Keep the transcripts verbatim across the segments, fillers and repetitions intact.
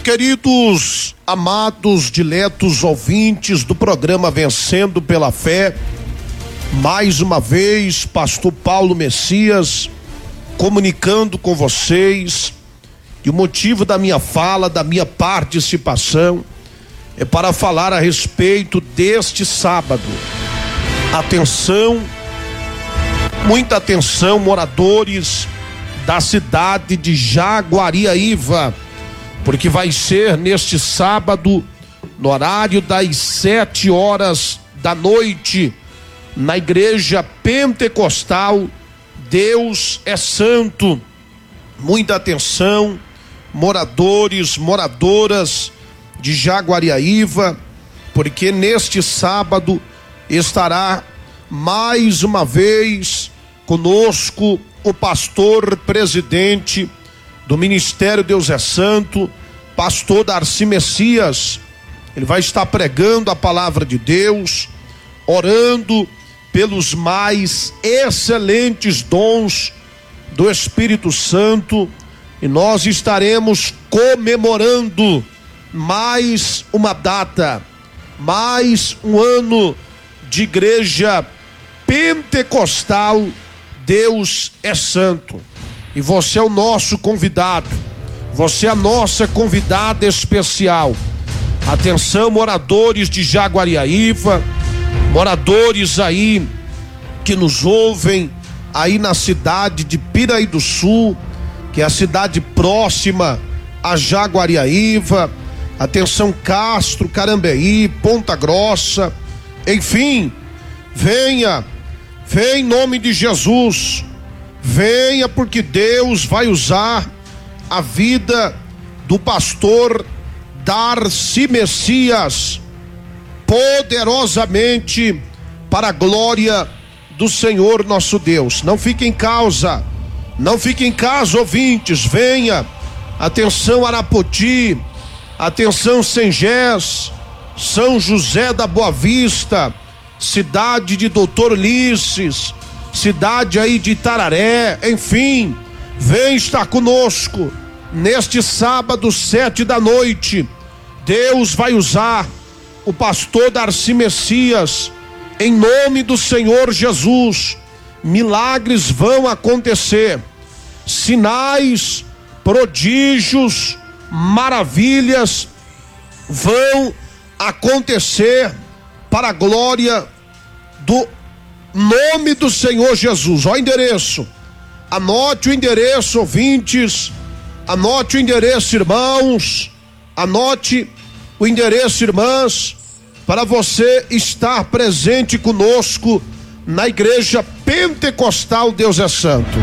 Queridos, amados, diletos ouvintes do programa Vencendo pela Fé, mais uma vez, pastor Paulo Messias, comunicando com vocês, e o motivo da minha fala, da minha participação, é para falar a respeito deste sábado. Atenção, muita atenção, moradores da cidade de Jaguariaíva, porque vai ser neste sábado, no horário das sete horas da noite, na igreja pentecostal Deus é Santo. Muita atenção, moradores, moradoras de Jaguariaíva, porque neste sábado estará mais uma vez conosco o pastor presidente do Ministério Deus é Santo, pastor Darcy Messias. Ele vai estar pregando a palavra de Deus, orando pelos mais excelentes dons do Espírito Santo, e nós estaremos comemorando mais uma data, mais um ano de igreja pentecostal Deus é Santo. E você é o nosso convidado, você é a nossa convidada especial. Atenção, moradores de Jaguariaíva, moradores aí que nos ouvem aí na cidade de Piraí do Sul, que é a cidade próxima a Jaguariaíva. Atenção, Castro, Carambeí, Ponta Grossa, enfim, venha, venha em nome de Jesus. Venha, porque Deus vai usar a vida do pastor Darcy Messias poderosamente para a glória do Senhor nosso Deus. Não fique em causa, não fique em casa, ouvintes, venha. Atenção, Arapoti, atenção, Sengés, São José da Boa Vista, cidade de Doutor Ulisses, cidade aí de Itararé, enfim, vem estar conosco neste sábado, sete da noite. Deus vai usar o pastor Darcy Messias, em nome do Senhor Jesus. Milagres vão acontecer, sinais, prodígios, maravilhas vão acontecer para a glória do nome do Senhor Jesus. Ó, o endereço, anote o endereço, ouvintes, anote o endereço, irmãos, anote o endereço, irmãs, para você estar presente conosco na igreja pentecostal Deus é Santo.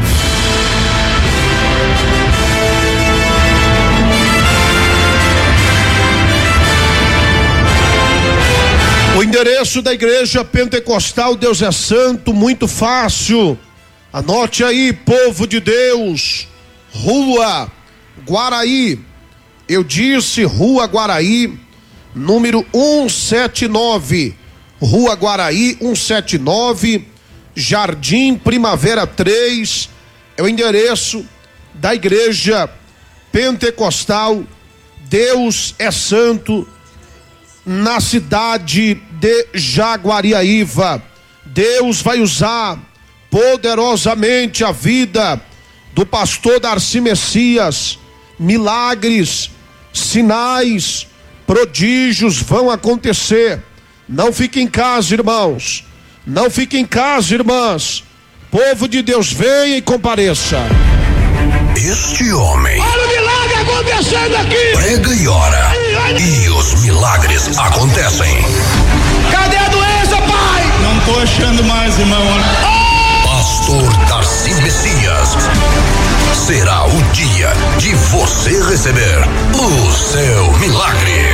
O endereço da igreja pentecostal Deus é Santo, muito fácil. Anote aí, povo de Deus. Rua Guaraí. Eu disse Rua Guaraí, número cento e setenta e nove. Rua Guaraí, cento e setenta e nove, Jardim Primavera três. É o endereço da igreja pentecostal Deus é Santo, na cidade de Jaguariaíva. Deus vai usar poderosamente a vida do pastor Darcy Messias. Milagres, sinais, prodígios vão acontecer. Não fique em casa, irmãos, não fique em casa, irmãs. Povo de Deus, venha e compareça. Este homem, olha o milagre acontecendo aqui, prega e ora, e os milagres acontecem. Cadê a doença, pai? Não tô achando mais, irmão. Oh! Pastor Darcy Messias, será o dia de você receber o seu milagre.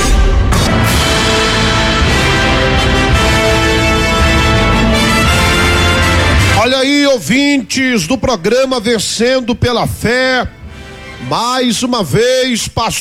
Olha aí, ouvintes do programa Vencendo pela Fé, mais uma vez, pastor